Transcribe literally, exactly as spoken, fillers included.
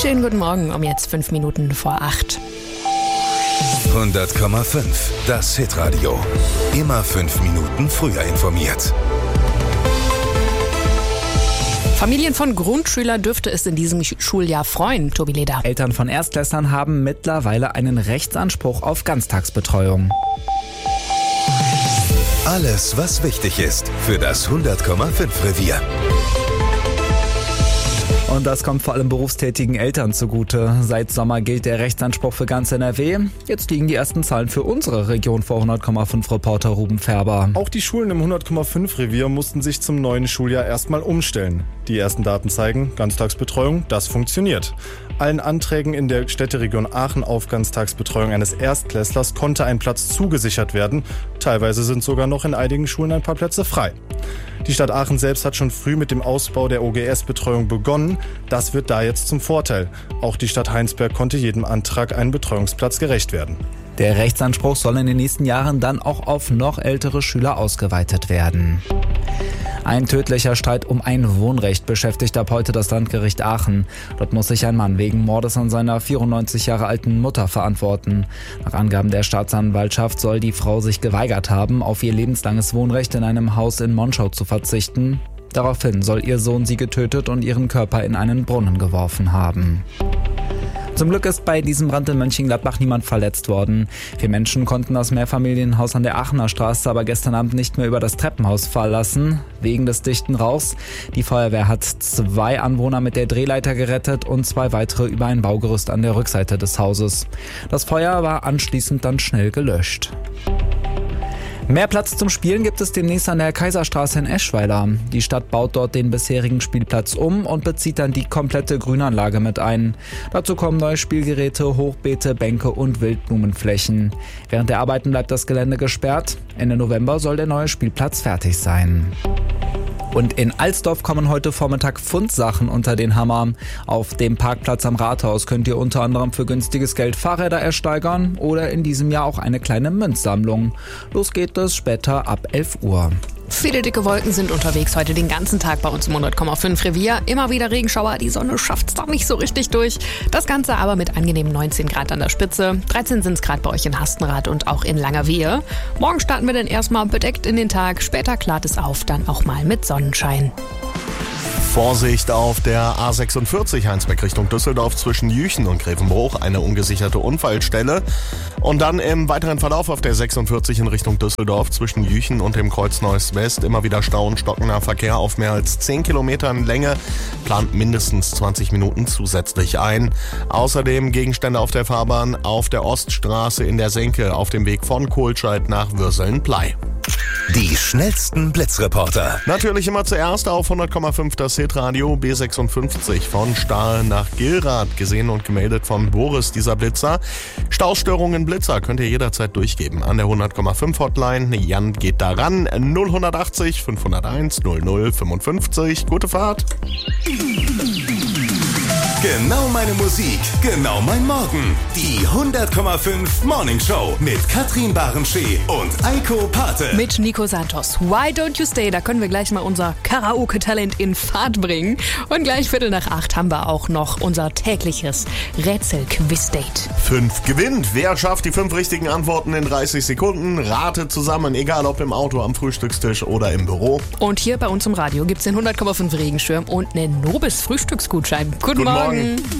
Schönen guten Morgen, um jetzt fünf Minuten vor acht. hundert Komma fünf, das Hitradio. Immer fünf Minuten früher informiert. Familien von Grundschülern dürfte es in diesem Schuljahr freuen, Tobi Leder. Eltern von Erstklässlern haben mittlerweile einen Rechtsanspruch auf Ganztagsbetreuung. Alles, was wichtig ist für das hundert Komma fünf Revier. Und das kommt vor allem berufstätigen Eltern zugute. Seit Sommer gilt der Rechtsanspruch für ganz N R W. Jetzt liegen die ersten Zahlen für unsere Region vor. hundert Komma fünf Reporter Ruben Färber. Auch die Schulen im hundert Komma fünf Revier mussten sich zum neuen Schuljahr erstmal umstellen. Die ersten Daten zeigen, Ganztagsbetreuung, das funktioniert. Allen Anträgen in der Städteregion Aachen auf Ganztagsbetreuung eines Erstklässlers konnte ein Platz zugesichert werden. Teilweise sind sogar noch in einigen Schulen ein paar Plätze frei. Die Stadt Aachen selbst hat schon früh mit dem Ausbau der O G S-Betreuung begonnen. Das wird da jetzt zum Vorteil. Auch die Stadt Heinsberg konnte jedem Antrag einen Betreuungsplatz gerecht werden. Der Rechtsanspruch soll in den nächsten Jahren dann auch auf noch ältere Schüler ausgeweitet werden. Ein tödlicher Streit um ein Wohnrecht beschäftigt ab heute das Landgericht Aachen. Dort muss sich ein Mann wegen Mordes an seiner vierundneunzig Jahre alten Mutter verantworten. Nach Angaben der Staatsanwaltschaft soll die Frau sich geweigert haben, auf ihr lebenslanges Wohnrecht in einem Haus in Monschau zu verzichten. Daraufhin soll ihr Sohn sie getötet und ihren Körper in einen Brunnen geworfen haben. Zum Glück ist bei diesem Brand in Mönchengladbach niemand verletzt worden. Vier Menschen konnten das Mehrfamilienhaus an der Aachener Straße aber gestern Abend nicht mehr über das Treppenhaus verlassen, wegen des dichten Rauchs. Die Feuerwehr hat zwei Anwohner mit der Drehleiter gerettet und zwei weitere über ein Baugerüst an der Rückseite des Hauses. Das Feuer war anschließend dann schnell gelöscht. Mehr Platz zum Spielen gibt es demnächst an der Kaiserstraße in Eschweiler. Die Stadt baut dort den bisherigen Spielplatz um und bezieht dann die komplette Grünanlage mit ein. Dazu kommen neue Spielgeräte, Hochbeete, Bänke und Wildblumenflächen. Während der Arbeiten bleibt das Gelände gesperrt. Ende November soll der neue Spielplatz fertig sein. Und in Alsdorf kommen heute Vormittag Pfundsachen unter den Hammer. Auf dem Parkplatz am Rathaus könnt ihr unter anderem für günstiges Geld Fahrräder ersteigern oder in diesem Jahr auch eine kleine Münzsammlung. Los geht es später ab elf Uhr. Viele dicke Wolken sind unterwegs heute den ganzen Tag bei uns im hundert Komma fünf Revier. Immer wieder Regenschauer, die Sonne schafft's da nicht so richtig durch. Das Ganze aber mit angenehmen neunzehn Grad an der Spitze. dreizehn sind's Grad bei euch in Hastenrath und auch in Langerwehe. Morgen starten wir dann erstmal bedeckt in den Tag. Später klart es auf, dann auch mal mit Sonnenschein. Vorsicht auf der A sechsundvierzig Heinsberg Richtung Düsseldorf zwischen Jüchen und Grevenbruch, eine ungesicherte Unfallstelle. Und dann im weiteren Verlauf auf der sechsundvierzig in Richtung Düsseldorf zwischen Jüchen und dem Kreuz Neuss West immer wieder Stau und stockender Verkehr auf mehr als zehn Kilometern Länge, plant mindestens zwanzig Minuten zusätzlich ein. Außerdem Gegenstände auf der Fahrbahn auf der Oststraße in der Senke auf dem Weg von Kohlscheid nach Würseln-Plei. Die schnellsten Blitzreporter. Natürlich immer zuerst auf hundert Komma fünf das Hitradio. B sechsundfünfzig von Stahl nach Gilrath, gesehen und gemeldet von Boris, dieser Blitzer. Staustörungen Blitzer könnt ihr jederzeit durchgeben an der hundert Komma fünf Hotline. Jan geht daran. null achtzig fünfhunderteins null null fünfundfünfzig. Gute Fahrt. Genau meine Musik, genau mein Morgen. Die hundert Komma fünf Morning Show mit Katrin Barenschee und Eiko Pate. Mit Nico Santos. Why Don't You Stay? Da können wir gleich mal unser Karaoke-Talent in Fahrt bringen. Und gleich Viertel nach acht haben wir auch noch unser tägliches Rätsel-Quiz-Date. Fünf gewinnt. Wer schafft die fünf richtigen Antworten in dreißig Sekunden? Rate zusammen, egal ob im Auto, am Frühstückstisch oder im Büro. Und hier bei uns im Radio gibt's den hundert Komma fünf Regenschirm und einen Nobis Frühstücksgutschein. Guten, Guten Morgen. Morgen.